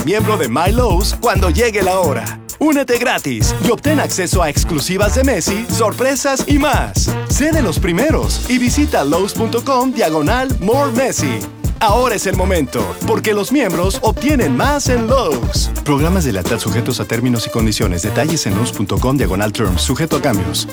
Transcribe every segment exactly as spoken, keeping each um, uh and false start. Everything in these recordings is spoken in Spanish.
miembro de My Lowe's cuando llegue la hora. Únete gratis y obtén acceso a exclusivas de Messi, sorpresas y más. Sé de los primeros y visita Lowe's.com diagonal More Messi. Ahora es el momento, porque los miembros obtienen más en Lowe's. Programas de lealtad sujetos a términos y condiciones. Detalles en Lowe's.com diagonal terms, sujeto a cambios.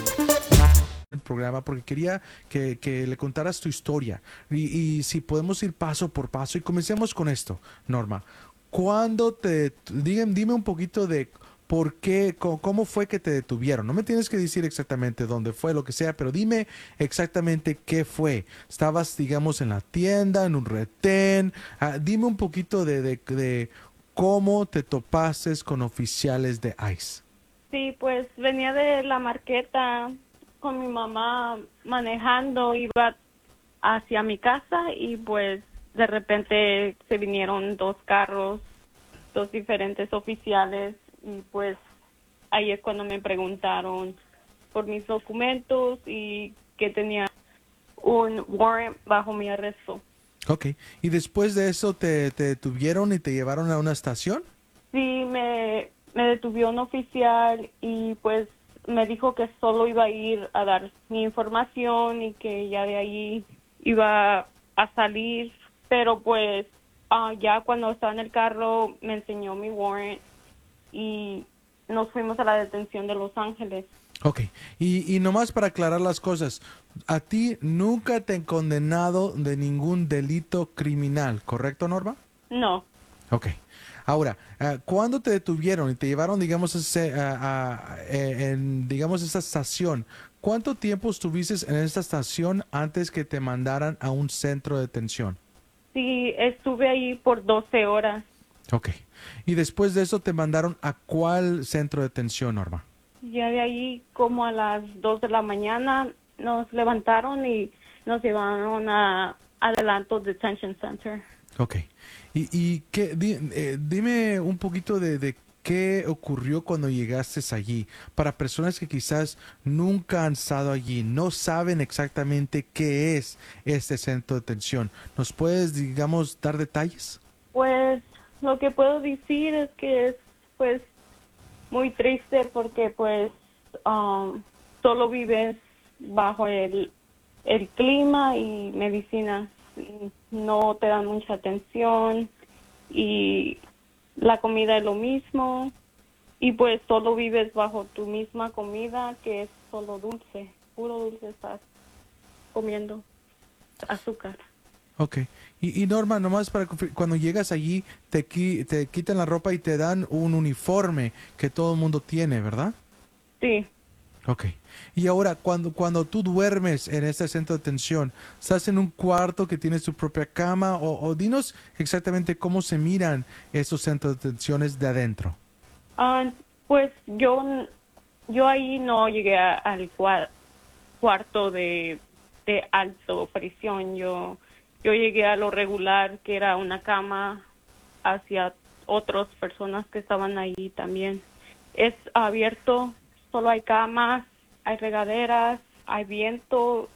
El programa porque quería que, que le contaras tu historia y, y si podemos ir paso por paso y comencemos con esto, Norma. ¿Cuándo te, dime, dime un poquito de por qué, cómo, cómo fue que te detuvieron? No me tienes que decir exactamente dónde fue, lo que sea, pero dime exactamente qué fue. ¿Estabas, digamos, en la tienda, en un retén? Ah, dime un poquito de, de, de cómo te topases con oficiales de ICE. Sí, pues venía de la marqueta con mi mamá manejando, iba hacia mi casa y pues de repente se vinieron dos carros, dos diferentes oficiales y pues ahí es cuando me preguntaron por mis documentos y que tenía un warrant bajo mi arresto. Ok, y después de eso te, te detuvieron y te llevaron a una estación. Sí, me, me detuvo un oficial y pues me dijo que solo iba a ir a dar mi información y que ya de ahí iba a salir, pero pues uh, ya cuando estaba en el carro me enseñó mi warrant y nos fuimos a la detención de Los Ángeles. Ok, y, y nomás para aclarar las cosas, a ti nunca te han condenado de ningún delito criminal, ¿correcto, Norma? No. Ok. Ahora, uh, ¿cuándo te detuvieron y te llevaron, digamos, ese, uh, uh, en, digamos, esa estación? ¿Cuánto tiempo estuviste en esta estación antes que te mandaran a un centro de detención? Sí, estuve ahí por doce horas. Ok. ¿Y después de eso te mandaron a cuál centro de detención, Norma? Ya de ahí, como a las dos de la mañana, nos levantaron y nos llevaron a Adelanto Detention Center. Ok. Y, y qué, di, eh, dime un poquito de, de qué ocurrió cuando llegaste allí. Para personas que quizás nunca han estado allí, no saben exactamente qué es este centro de detención. ¿Nos puedes, digamos, dar detalles? Pues lo que puedo decir es que es pues muy triste porque pues um, solo vives bajo el, el clima y medicinas. No te dan mucha atención y la comida es lo mismo y pues solo vives bajo tu misma comida que es solo dulce, puro dulce estás comiendo, azúcar. Ok. Y, y Norma, nomás para confir- cuando llegas allí te, qui- te quitan la ropa y te dan un uniforme que todo el mundo tiene, ¿verdad? Sí. Ok. Y ahora, cuando, cuando tú duermes en este centro de detención, ¿estás en un cuarto que tiene su propia cama? O, o dinos exactamente cómo se miran esos centros de detenciones de adentro. Ah, pues yo, yo ahí no llegué a- al cua- cuarto de, de alto prisión. Yo, yo llegué a lo regular, que era una cama hacia otras personas que estaban ahí también. Es abierto, solo hay camas, hay regaderas, hay viento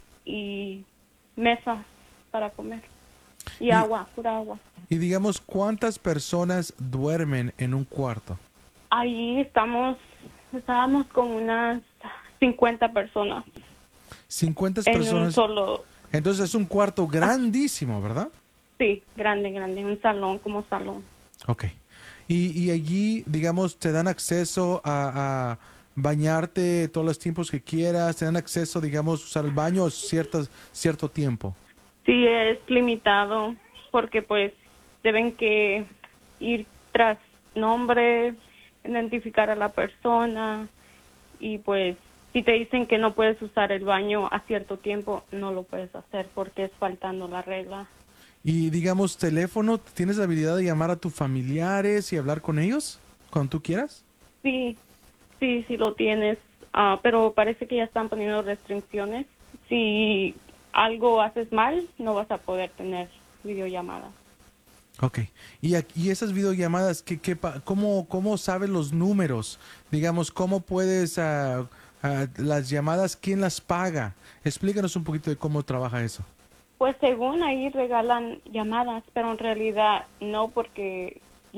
y mesas para comer. Y, Y, agua, pura agua. y digamos, ¿cuántas personas duermen en un cuarto? Ahí estamos, estábamos con unas cincuenta personas cincuenta en un personas. solo, Entonces es un cuarto grandísimo, ¿verdad? sí, grande, grande, un salón como salón. Ok. Y, y allí, digamos, te dan acceso a, a bañarte todos los tiempos que quieras, te dan acceso, digamos, a usar el baño cierto, cierto tiempo. Sí, es limitado porque pues deben que ir tras nombre, identificar a la persona y pues si te dicen que no puedes usar el baño a cierto tiempo, no lo puedes hacer porque es faltando la regla. Y digamos, teléfono, ¿tienes la habilidad de llamar a tus familiares y hablar con ellos cuando tú quieras? Sí, sí, sí lo tienes, ah, pero parece que ya están poniendo restricciones. Si algo haces mal, no vas a poder tener videollamadas. Ok. Y, aquí- y esas videollamadas, ¿qué, qué, pa- cómo, ¿cómo sabes los números? Digamos, ¿cómo puedes, ah, ah, las llamadas, quién las paga? Explícanos un poquito de cómo trabaja eso. Pues según ahí regalan llamadas, pero en realidad no, porque